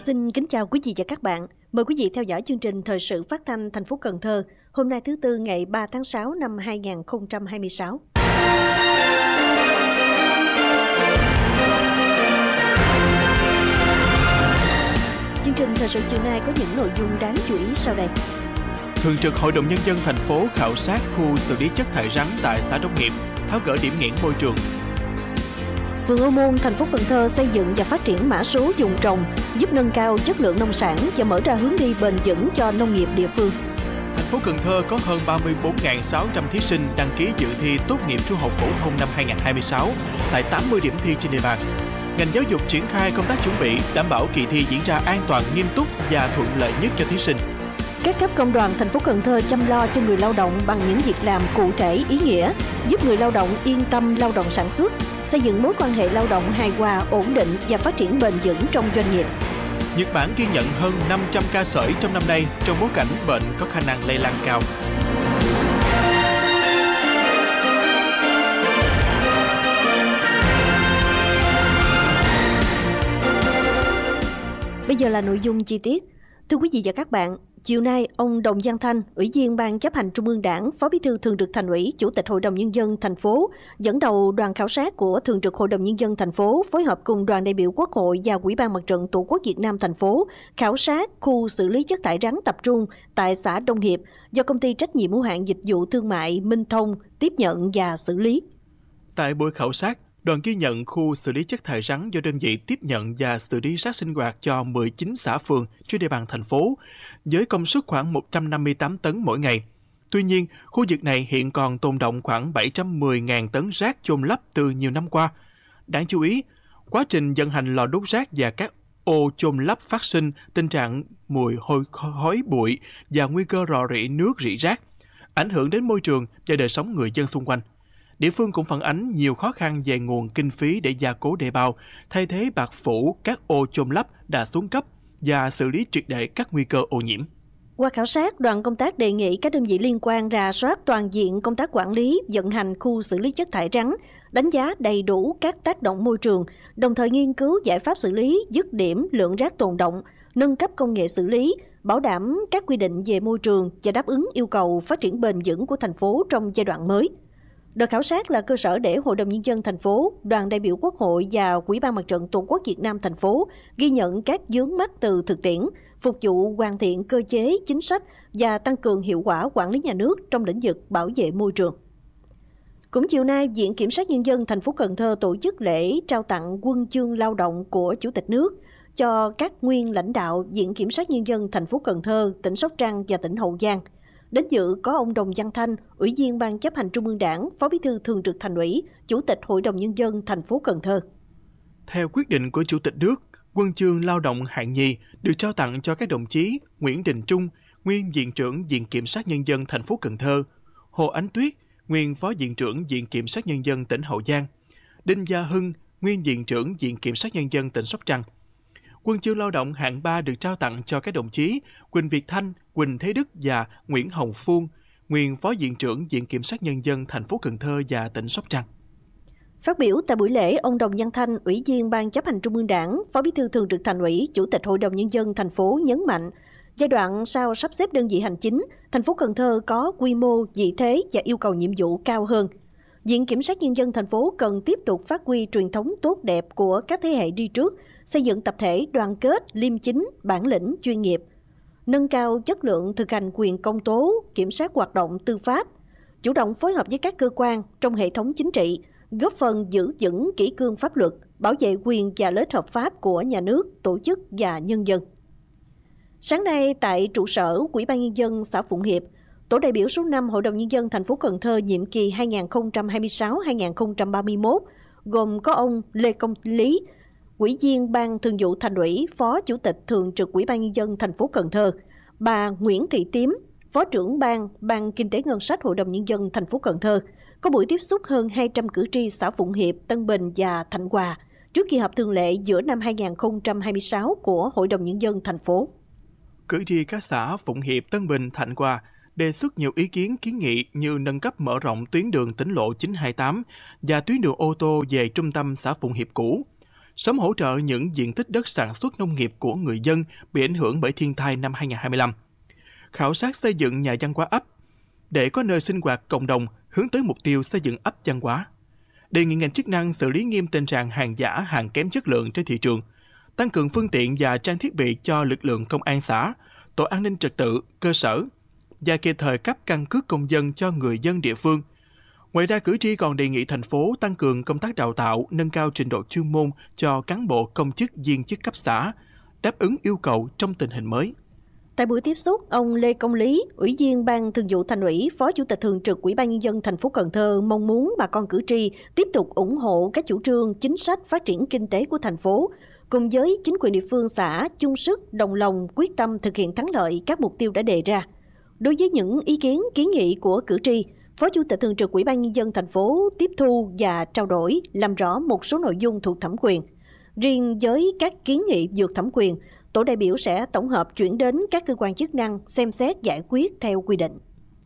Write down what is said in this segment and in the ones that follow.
Xin kính chào quý vị và các bạn. Mời quý vị theo dõi chương trình Thời sự phát thanh thành phố Cần Thơ hôm nay thứ Tư ngày 3 tháng 6 năm 2026. Chương trình Thời sự chiều nay có những nội dung đáng chú ý sau đây. Thường trực Hội đồng Nhân dân thành phố khảo sát khu xử lý chất thải rắn tại xã Đông Nghiệp, tháo gỡ điểm nghẽn môi trường. Phường Ô Môn, thành phố Cần Thơ xây dựng và phát triển mã số vùng trồng, giúp nâng cao chất lượng nông sản và mở ra hướng đi bền vững cho nông nghiệp địa phương. Thành phố Cần Thơ có hơn 34.600 thí sinh đăng ký dự thi tốt nghiệp trung học phổ thông năm 2026 tại 80 điểm thi trên địa bàn. Ngành giáo dục triển khai công tác chuẩn bị, đảm bảo kỳ thi diễn ra an toàn, nghiêm túc và thuận lợi nhất cho thí sinh. Các cấp công đoàn thành phố Cần Thơ chăm lo cho người lao động bằng những việc làm cụ thể ý nghĩa, giúp người lao động yên tâm lao động sản xuất, xây dựng mối quan hệ lao động hài hòa, ổn định và phát triển bền vững trong doanh nghiệp. Nhật Bản ghi nhận hơn 500 ca sởi trong năm nay trong bối cảnh bệnh có khả năng lây lan cao. Bây giờ là nội dung chi tiết. Thưa quý vị và các bạn, chiều nay, ông Đồng Văn Thanh, Ủy viên Ban Chấp hành Trung ương Đảng, Phó Bí thư Thường trực Thành ủy, Chủ tịch Hội đồng Nhân dân thành phố, dẫn đầu đoàn khảo sát của Thường trực Hội đồng Nhân dân thành phố phối hợp cùng đoàn đại biểu Quốc hội và Ủy ban Mặt trận Tổ quốc Việt Nam thành phố khảo sát khu xử lý chất thải rắn tập trung tại xã Đông Hiệp do Công ty Trách nhiệm hữu hạn Dịch vụ Thương mại Minh Thông tiếp nhận và xử lý. Tại buổi khảo sát, đoàn ghi nhận khu xử lý chất thải rắn do đơn vị tiếp nhận và xử lý rác sinh hoạt cho 19 xã phường trên địa bàn thành phố, với công suất khoảng 158 tấn mỗi ngày. Tuy nhiên, khu vực này hiện còn tồn đọng khoảng 710.000 tấn rác chôn lấp từ nhiều năm qua. Đáng chú ý, quá trình vận hành lò đốt rác và các ô chôn lấp phát sinh tình trạng mùi hôi khói bụi và nguy cơ rò rỉ nước rỉ rác, ảnh hưởng đến môi trường và đời sống người dân xung quanh. Địa phương cũng phản ánh nhiều khó khăn về nguồn kinh phí để gia cố đê bao, thay thế bạt phủ các ô chôn lấp đã xuống cấp và xử lý triệt để các nguy cơ ô nhiễm. Qua khảo sát, đoàn công tác đề nghị các đơn vị liên quan rà soát toàn diện công tác quản lý, vận hành khu xử lý chất thải rắn, đánh giá đầy đủ các tác động môi trường, đồng thời nghiên cứu giải pháp xử lý dứt điểm lượng rác tồn đọng, nâng cấp công nghệ xử lý, bảo đảm các quy định về môi trường và đáp ứng yêu cầu phát triển bền vững của thành phố trong giai đoạn mới. Đợt khảo sát là cơ sở để Hội đồng Nhân dân thành phố, đoàn đại biểu Quốc hội và Ủy ban Mặt trận Tổ quốc Việt Nam thành phố ghi nhận các vướng mắc từ thực tiễn, phục vụ hoàn thiện cơ chế, chính sách và tăng cường hiệu quả quản lý nhà nước trong lĩnh vực bảo vệ môi trường. Cũng chiều nay, Viện Kiểm sát Nhân dân thành phố Cần Thơ tổ chức lễ trao tặng huân chương lao động của Chủ tịch nước cho các nguyên lãnh đạo Viện Kiểm sát Nhân dân thành phố Cần Thơ, tỉnh Sóc Trăng và tỉnh Hậu Giang. Đến dự có ông Đồng Văn Thanh, Ủy viên Ban Chấp hành Trung ương Đảng, Phó Bí thư Thường trực Thành ủy, Chủ tịch Hội đồng Nhân dân thành phố Cần Thơ. Theo quyết định của Chủ tịch nước, huân chương lao động hạng nhì được trao tặng cho các đồng chí Nguyễn Đình Trung, nguyên Viện trưởng Viện Kiểm sát Nhân dân thành phố Cần Thơ, Hồ Ánh Tuyết, nguyên Phó Viện trưởng Viện Kiểm sát Nhân dân tỉnh Hậu Giang, Đinh Gia Hưng, nguyên Viện trưởng Viện Kiểm sát Nhân dân tỉnh Sóc Trăng. Huân chương lao động hạng 3 được trao tặng cho các đồng chí Quỳnh Việt Thanh, Quỳnh Thế Đức và Nguyễn Hồng Phuông, nguyên Phó Viện trưởng Viện Kiểm sát Nhân dân thành phố Cần Thơ và tỉnh Sóc Trăng. Phát biểu tại buổi lễ, ông Đồng Văn Thanh, Ủy viên Ban Chấp hành Trung ương Đảng, Phó Bí thư Thường trực Thành ủy, Chủ tịch Hội đồng Nhân dân thành phố nhấn mạnh, giai đoạn sau sắp xếp đơn vị hành chính, thành phố Cần Thơ có quy mô, vị thế và yêu cầu nhiệm vụ cao hơn. Viện Kiểm sát Nhân dân thành phố cần tiếp tục phát huy truyền thống tốt đẹp của các thế hệ đi trước, xây dựng tập thể đoàn kết, liêm chính, bản lĩnh, chuyên nghiệp, nâng cao chất lượng thực hành quyền công tố, kiểm soát hoạt động tư pháp, chủ động phối hợp với các cơ quan trong hệ thống chính trị, góp phần giữ vững kỷ cương pháp luật, bảo vệ quyền và lợi ích hợp pháp của nhà nước, tổ chức và nhân dân. Sáng nay tại trụ sở Ủy ban Nhân dân xã Phụng Hiệp, Tổ đại biểu số 5 Hội đồng Nhân dân thành phố Cần Thơ nhiệm kỳ 2026-2031 gồm có ông Lê Công Lý, Ủy viên Ban Thường vụ Thành ủy, Phó Chủ tịch Thường trực Ủy ban Nhân dân thành phố Cần Thơ, bà Nguyễn Thị Tím, Phó trưởng Ban Kinh tế Ngân sách Hội đồng Nhân dân thành phố Cần Thơ, có buổi tiếp xúc hơn 200 cử tri xã Phụng Hiệp, Tân Bình và Thạnh Hòa trước kỳ họp thường lệ giữa năm 2026 của Hội đồng Nhân dân thành phố. Cử tri các xã Phụng Hiệp, Tân Bình, Thạnh Hòa đề xuất nhiều ý kiến kiến nghị như nâng cấp mở rộng tuyến đường tỉnh lộ 928 và tuyến đường ô tô về trung tâm xã Phụng Hiệp cũ, sớm hỗ trợ những diện tích đất sản xuất nông nghiệp của người dân bị ảnh hưởng bởi thiên tai năm 2025. Khảo sát xây dựng nhà văn hóa ấp để có nơi sinh hoạt cộng đồng hướng tới mục tiêu xây dựng ấp văn hóa. Đề nghị ngành chức năng xử lý nghiêm tình trạng hàng giả, hàng kém chất lượng trên thị trường, tăng cường phương tiện và trang thiết bị cho lực lượng công an xã, tổ an ninh trật tự, cơ sở và kịp thời cấp căn cước công dân cho người dân địa phương. Ngoài ra, cử tri còn đề nghị thành phố tăng cường công tác đào tạo, nâng cao trình độ chuyên môn cho cán bộ công chức viên chức cấp xã, đáp ứng yêu cầu trong tình hình mới. Tại buổi tiếp xúc, ông Lê Công Lý, Ủy viên Ban Thường vụ Thành ủy, Phó Chủ tịch Thường trực Ủy ban Nhân dân thành phố Cần Thơ mong muốn bà con cử tri tiếp tục ủng hộ các chủ trương, chính sách phát triển kinh tế của thành phố, cùng với chính quyền địa phương xã chung sức, đồng lòng, quyết tâm thực hiện thắng lợi các mục tiêu đã đề ra. Đối với những ý kiến, kiến nghị của cử tri, Phó Chủ tịch Thường trực Ủy ban Nhân dân thành phố tiếp thu và trao đổi, làm rõ một số nội dung thuộc thẩm quyền. Riêng với các kiến nghị vượt thẩm quyền, tổ đại biểu sẽ tổng hợp chuyển đến các cơ quan chức năng xem xét giải quyết theo quy định.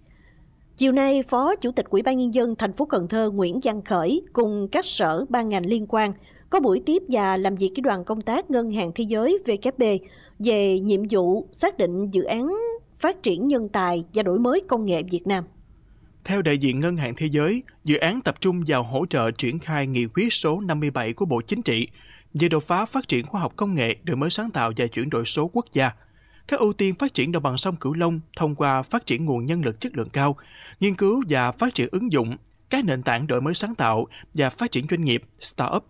Chiều nay, Phó Chủ tịch Ủy ban Nhân dân thành phố Cần Thơ Nguyễn Văn Khởi cùng các sở ban ngành liên quan có buổi tiếp và làm việc với đoàn công tác Ngân hàng Thế giới WB về nhiệm vụ xác định dự án phát triển nhân tài và đổi mới công nghệ Việt Nam. Theo đại diện Ngân hàng Thế giới, dự án tập trung vào hỗ trợ triển khai nghị quyết số 57 của Bộ Chính trị về đột phá phát triển khoa học công nghệ, đổi mới sáng tạo và chuyển đổi số quốc gia. Các ưu tiên phát triển đồng bằng sông Cửu Long thông qua phát triển nguồn nhân lực chất lượng cao, nghiên cứu và phát triển ứng dụng, các nền tảng đổi mới sáng tạo và phát triển doanh nghiệp, start-up.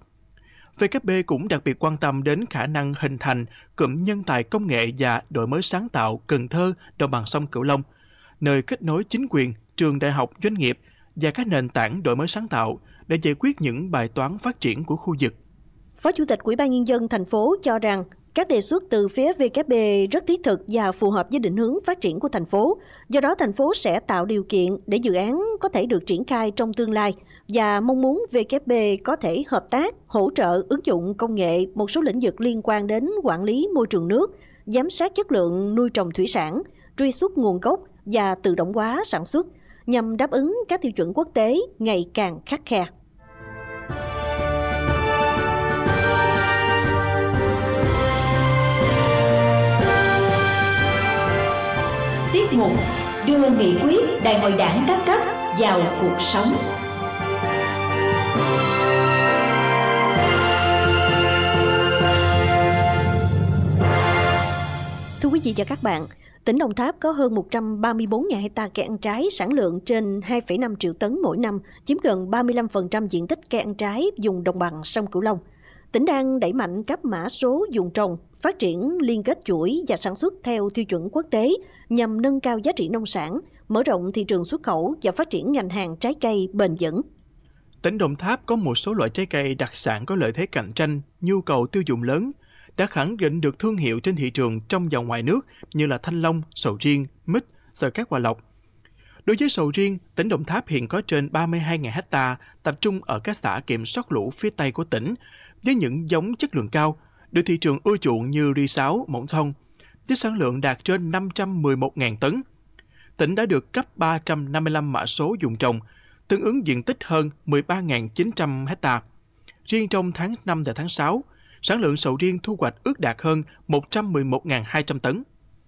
WB cũng đặc biệt quan tâm đến khả năng hình thành cụm nhân tài công nghệ và đổi mới sáng tạo Cần Thơ, đồng bằng sông Cửu Long, nơi kết nối chính quyền, trường đại học, doanh nghiệp và các nền tảng đổi mới sáng tạo để giải quyết những bài toán phát triển của khu vực. Phó Chủ tịch Ủy ban Nhân dân thành phố cho rằng các đề xuất từ phía WB rất thiết thực và phù hợp với định hướng phát triển của thành phố. Do đó, thành phố sẽ tạo điều kiện để dự án có thể được triển khai trong tương lai và mong muốn WB có thể hợp tác, hỗ trợ ứng dụng công nghệ một số lĩnh vực liên quan đến quản lý môi trường nước, giám sát chất lượng nuôi trồng thủy sản, truy xuất nguồn gốc và tự động hóa sản xuất nhằm đáp ứng các tiêu chuẩn quốc tế ngày càng khắt khe. Tiếp mục đưa nghị quyết Đại hội Đảng các cấp vào cuộc sống. Thưa quý vị và các bạn, tỉnh Đồng Tháp có hơn 134.000 hectare cây ăn trái, sản lượng trên 2,5 triệu tấn mỗi năm, chiếm gần 35% diện tích cây ăn trái vùng đồng bằng sông Cửu Long. Tỉnh đang đẩy mạnh cấp mã số vùng trồng, phát triển liên kết chuỗi và sản xuất theo tiêu chuẩn quốc tế nhằm nâng cao giá trị nông sản, mở rộng thị trường xuất khẩu và phát triển ngành hàng trái cây bền vững. Tỉnh Đồng Tháp có một số loại trái cây đặc sản có lợi thế cạnh tranh, nhu cầu tiêu dùng lớn, đã khẳng định được thương hiệu trên thị trường trong và ngoài nước như là thanh long, sầu riêng, mít, xoài cát Hòa Lộc. Đối với sầu riêng, tỉnh Đồng Tháp hiện có trên 32.000 hectare tập trung ở các xã kiểm soát lũ phía Tây của tỉnh, với những giống chất lượng cao, được thị trường ưa chuộng như ri sáo, mộng thông, với sản lượng đạt trên 511.000 tấn. Tỉnh đã được cấp 355 mã số vùng trồng, tương ứng diện tích hơn 13.900 hectare. Riêng trong tháng 5 và tháng 6, sản lượng sầu riêng thu hoạch ước đạt hơn 111.200 tấn.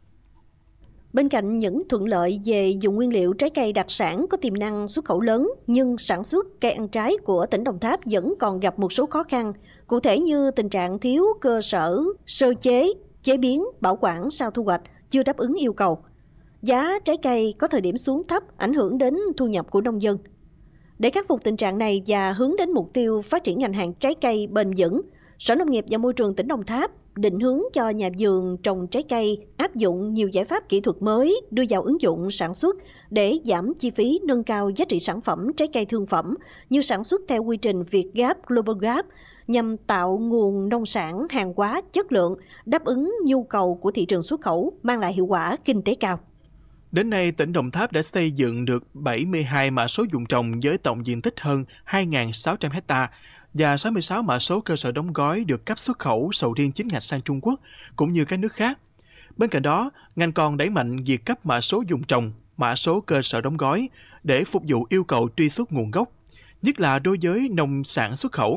Bên cạnh những thuận lợi về dùng nguyên liệu trái cây đặc sản có tiềm năng xuất khẩu lớn, nhưng sản xuất cây ăn trái của tỉnh Đồng Tháp vẫn còn gặp một số khó khăn, cụ thể như tình trạng thiếu cơ sở sơ chế, chế biến, bảo quản sau thu hoạch chưa đáp ứng yêu cầu. Giá trái cây có thời điểm xuống thấp, ảnh hưởng đến thu nhập của nông dân. Để khắc phục tình trạng này và hướng đến mục tiêu phát triển ngành hàng trái cây bền vững, Sở Nông nghiệp và Môi trường tỉnh Đồng Tháp định hướng cho nhà vườn trồng trái cây áp dụng nhiều giải pháp kỹ thuật mới đưa vào ứng dụng sản xuất để giảm chi phí, nâng cao giá trị sản phẩm trái cây thương phẩm như sản xuất theo quy trình Việt Gap, Global Gap nhằm tạo nguồn nông sản hàng hóa chất lượng đáp ứng nhu cầu của thị trường xuất khẩu, mang lại hiệu quả kinh tế cao. Đến nay, tỉnh Đồng Tháp đã xây dựng được 72 mã số vùng trồng với tổng diện tích hơn 2.600 hectare và 66 mã số cơ sở đóng gói được cấp xuất khẩu sầu riêng chính ngạch sang Trung Quốc cũng như các nước khác. Bên cạnh đó, ngành còn đẩy mạnh việc cấp mã số vùng trồng, mã số cơ sở đóng gói để phục vụ yêu cầu truy xuất nguồn gốc, nhất là đối với nông sản xuất khẩu.